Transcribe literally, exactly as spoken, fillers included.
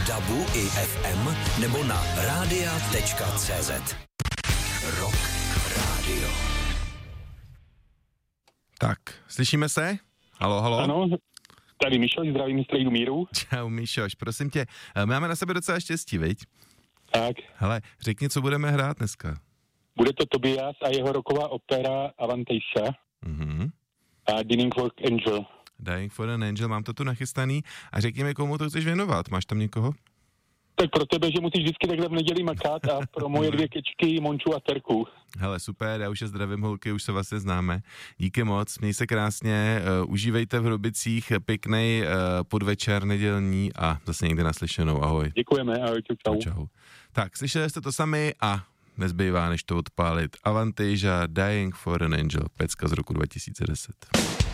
dabu i ef em nebo na rádia tečka cé zet. Rock Radio. Tak, slyšíme se? Halo, halo? Ano, tady Mišoš, zdravím mistr Míru. Čau Mišoš, prosím tě, máme na sebe docela štěstí, viď? Tak. Hele, řekni, co budeme hrát dneska. Bude to Tobias a jeho rocková opera Avantasia Mhm. a Dying for Angel. Dying for an Angel, mám to tu nachystaný a řekni mi, komu to chceš věnovat, máš tam někoho? Tak pro tebe, že musíš vždycky takhle v neděli makat a pro moje dvě kečky, Monču a Terku. Hele, super, já už je zdravím holky, už se vlastně známe. Díky moc, měj se krásně, uh, užívejte v Hrubicích pěknej uh, podvečer nedělní a zase někdy naslyšenou, ahoj. Děkujeme, ahoj, čau. Čau, čau. Tak, slyšeli jste to sami a nezbývá, než to odpálit. Avantasia, Dying for an Angel, pecka z roku dva tisíce deset.